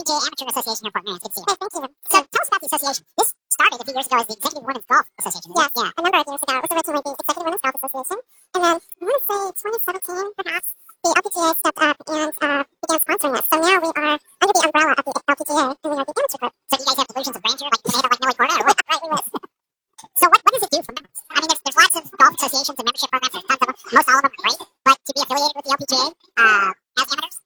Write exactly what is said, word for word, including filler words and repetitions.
G A Amateur Association here in Fort Myers. Good to see you. Hey, thank you. So tell us about the association. This started a few years ago as the Executive Women's Golf Association. Yes, Yeah. a number of years ago. It was originally the Executive Women's Golf Association. And then, I want to say twenty seventeen, perhaps, the L P G A stepped up and uh, began sponsoring us. So now we are under the umbrella of the L P G A, and we are the amateur group. So do you guys have delusions of grandeur, like tomato, like Nelly Corda, or what? Right, we wish. So what, what does it do for members? I mean, there's, there's lots of golf associations and membership programs. There's tons of them. Most all of them are great. But to be affiliated with the L P G A uh, as amateurs,